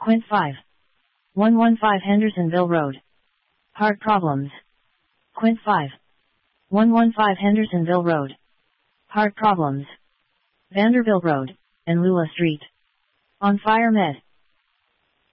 Quint 5. 115 Hendersonville Road. Heart problems. Quint 5. 115 Hendersonville Road. Heart problems. Vanderbilt Road, and Lula Street. On Fire Med.